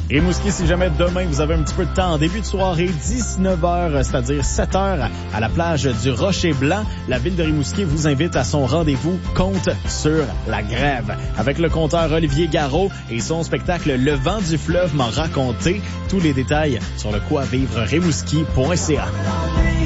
Rimouski, si jamais demain vous avez un petit peu de temps, en début de soirée, 19h, c'est-à-dire 7h, à la plage du Rocher Blanc, la ville de Rimouski vous invite à son rendez-vous Conte sur la grève. Avec le conteur Olivier Garot et son spectacle Le vent du fleuve m'a raconté. Tous les détails sur le quoivivre rimouski.ca.